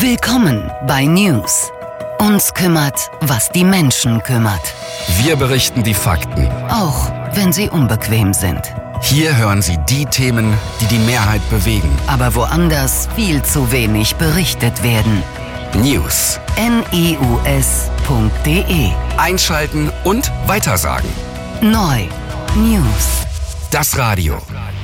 Willkommen bei News. Uns kümmert, was die Menschen kümmert. Wir berichten die Fakten. Auch wenn sie unbequem sind. Hier hören Sie die Themen, die die Mehrheit bewegen. Aber woanders viel zu wenig berichtet werden. News. news.de. Einschalten und weitersagen. Neu. News. Das Radio.